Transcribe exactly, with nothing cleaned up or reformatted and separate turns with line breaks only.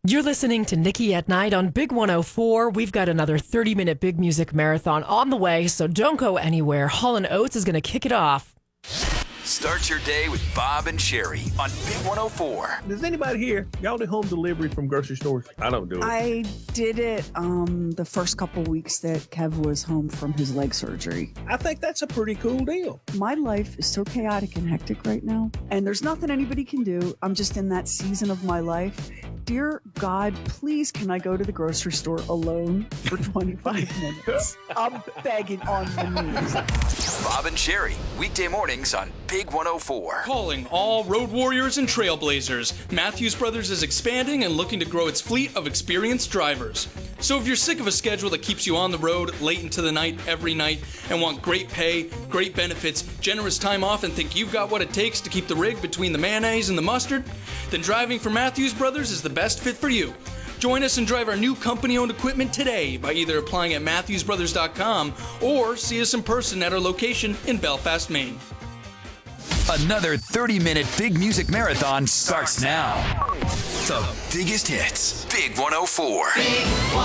You're listening to Nikki at Night on Big one oh four. We've got another thirty-minute big music marathon on the way, so don't go anywhere. Hall and Oates is going to kick it off.
Start your day with Bob and Sherry on Big one oh four.
Does anybody here, y'all do home delivery from grocery stores? I don't do it.
I did it um, the first couple weeks that Kev was home from his leg surgery.
I think that's a pretty cool deal.
My life is so chaotic and hectic right now, and there's nothing anybody can do. I'm just in that season of my life. Dear God, please can I go to the grocery store alone for twenty-five minutes? I'm begging on my knees.
Bob and Sherry, weekday mornings on Big one oh four.
Calling all road warriors and trailblazers. Matthews Brothers is expanding and looking to grow its fleet of experienced drivers. So if you're sick of a schedule that keeps you on the road late into the night every night and want great pay, great benefits, generous time off, and think you've got what it takes to keep the rig between the mayonnaise and the mustard, then driving for Matthews Brothers is the best fit for you. Join us and drive our new company-owned equipment today by either applying at matthews brothers dot com or see us in person at our location in Belfast, Maine.
Another thirty-minute big music marathon starts now. The biggest hits. Big one oh four.
Big one